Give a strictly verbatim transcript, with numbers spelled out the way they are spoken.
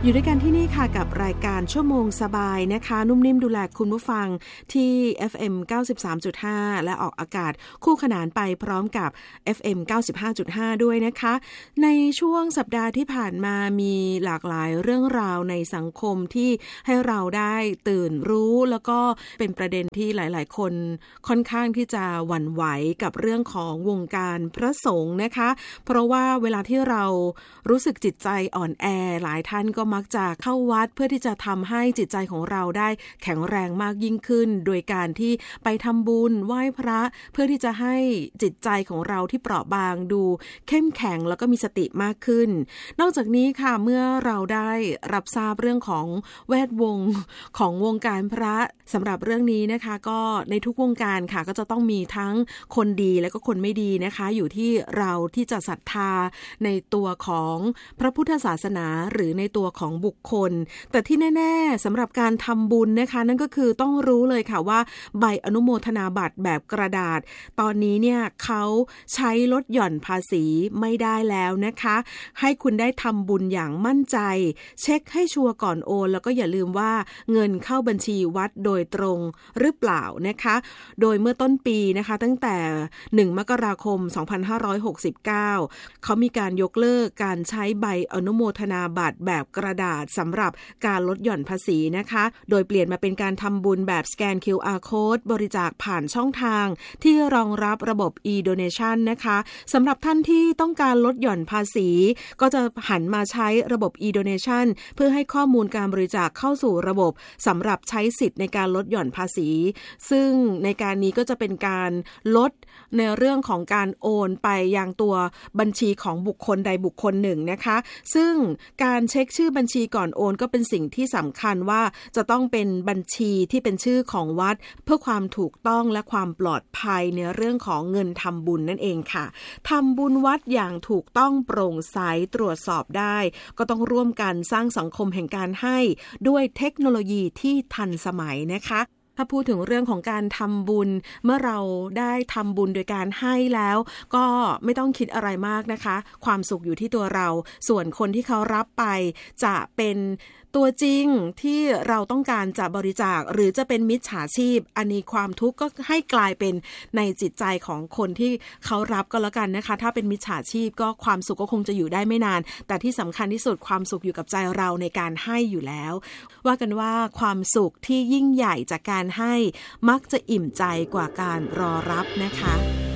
อยู่ด้วยกันที่นี่ค่ะกับรายการชั่วโมงสบายนะคะนุ่มนิ่มดูแลคุณผู้ฟังที่ เอฟ เอ็ม เก้าสิบสามจุดห้า และออกอากาศคู่ขนานไปพร้อมกับ เอฟ เอ็ม เก้าสิบห้าจุดห้า ด้วยนะคะในช่วงสัปดาห์ที่ผ่านมามีหลากหลายเรื่องราวในสังคมที่ให้เราได้ตื่นรู้แล้วก็เป็นประเด็นที่หลายๆคนค่อนข้างที่จะหวั่นไหวกับเรื่องของวงการพระสงฆ์นะคะเพราะว่าเวลาที่เรารู้สึกจิตใจอ่อนแอหลายท่านก็มักจะเข้าวัดเพื่อที่จะทำให้จิตใจของเราได้แข็งแรงมากยิ่งขึ้นโดยการที่ไปทำบุญไหว้พระเพื่อที่จะให้จิตใจของเราที่เปราะบางดูเข้มแข็งแล้วก็มีสติมากขึ้นนอกจากนี้ค่ะเมื่อเราได้รับทราบเรื่องของแวดวงของวงการพระสำหรับเรื่องนี้นะคะก็ในทุกวงการค่ะก็จะต้องมีทั้งคนดีและก็คนไม่ดีนะคะอยู่ที่เราที่จะศรัทธาในตัวของพระพุทธศาสนาหรือในตัวของบุคคลแต่ที่แน่ๆสำหรับการทำบุญนะคะนั่นก็คือต้องรู้เลยค่ะว่าใบอนุโมทนาบัตรแบบกระดาษตอนนี้เนี่ยเขาใช้ลดหย่อนภาษีไม่ได้แล้วนะคะให้คุณได้ทำบุญอย่างมั่นใจเช็คให้ชัวร์ก่อนโอนแล้วก็อย่าลืมว่าเงินเข้าบัญชีวัดโดยตรงหรือเปล่านะคะโดยเมื่อต้นปีนะคะตั้งแต่หนึ่งมกราคมสองพันห้าร้อยหกสิบเก้าเขามีการยกเลิกการใช้ใบอนุโมทนาบัตรแบบกระดาษสำหรับการลดหย่อนภาษีนะคะโดยเปลี่ยนมาเป็นการทำบุญแบบสแกน คิว อาร์ Code บริจาคผ่านช่องทางที่รองรับระบบ e-donation นะคะสำหรับท่านที่ต้องการลดหย่อนภาษีก็จะหันมาใช้ระบบ e-donation เพื่อให้ข้อมูลการบริจาคเข้าสู่ระบบสำหรับใช้สิทธิ์ในการลดหย่อนภาษีซึ่งในการนี้ก็จะเป็นการลดในเรื่องของการโอนไปยังตัวบัญชีของบุคคลใดบุคคลหนึ่งนะคะซึ่งการเช็คชื่อบัญชีก่อนโอนก็เป็นสิ่งที่สำคัญว่าจะต้องเป็นบัญชีที่เป็นชื่อของวัดเพื่อความถูกต้องและความปลอดภัยในเรื่องของเงินทำบุญนั่นเองค่ะทำบุญวัดอย่างถูกต้องโปร่งใสตรวจสอบได้ก็ต้องร่วมกันสร้างสังคมแห่งการให้ด้วยเทคโนโลยีที่ทันสมัยนะคะถ้าพูดถึงเรื่องของการทำบุญเมื่อเราได้ทำบุญโดยการให้แล้วก็ไม่ต้องคิดอะไรมากนะคะความสุขอยู่ที่ตัวเราส่วนคนที่เขารับไปจะเป็นตัวจริงที่เราต้องการจะบริจาคหรือจะเป็นมิจฉาชีพอันนี้ความทุกข์ก็ให้กลายเป็นในจิตใจของคนที่เขารับก็แล้วกันนะคะถ้าเป็นมิจฉาชีพก็ความสุขก็คงจะอยู่ได้ไม่นานแต่ที่สำคัญที่สุดความสุขอยู่กับใจเราในการให้อยู่แล้วว่ากันว่าความสุขที่ยิ่งใหญ่จากการให้มักจะอิ่มใจกว่าการรอรับนะคะ